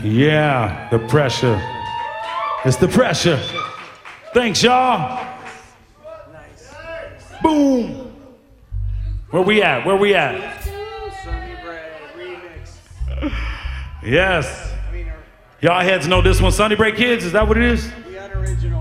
Yeah, the pressure. It's the pressure. Thanks, y'all. Boom. Where we at? Where we at? Sonny Bread remix. Yes. Y'all heads know this one. Sonny Bread Kids, is that what it is? We got original.